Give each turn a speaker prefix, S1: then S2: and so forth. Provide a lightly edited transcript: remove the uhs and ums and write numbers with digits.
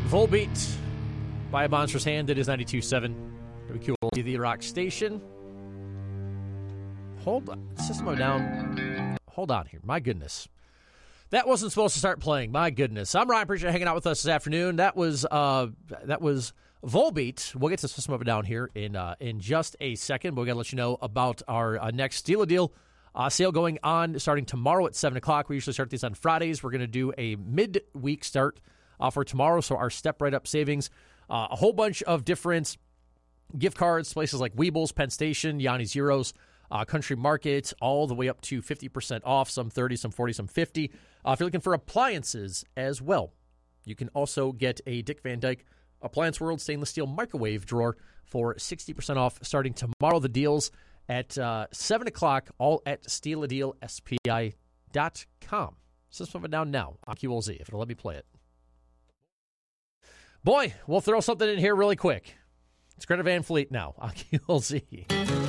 S1: Volbeat by A Monstrous Hand. It is 92.7 WQLZ, the Rock Station. Hold on. System of a Down. Hold on here. My goodness. That wasn't supposed to start playing. My goodness. I'm Ryan. Appreciate you hanging out with us this afternoon. That was Volbeat. We'll get to System of a Down here in just a second, but we got to let you know about our next Steal a Deal sale going on starting tomorrow at 7 o'clock. We usually start these on Fridays. We're going to do a midweek start for tomorrow, so our Step Right Up savings. A whole bunch of different gift cards, places like Weebles, Penn Station, Yanni's Euros, Country Market, all the way up to 50% off, some 30, some 40, some 50. If you're looking for appliances as well, you can also get a Dick Van Dyke Appliance World stainless steel microwave drawer for 60% off starting tomorrow. The deals at 7 o'clock, all at stealadealspi.com. System of a Down now on QLZ, if it'll let me play it. Boy, we'll throw something in here really quick. It's Greta Van Fleet now on QLZ.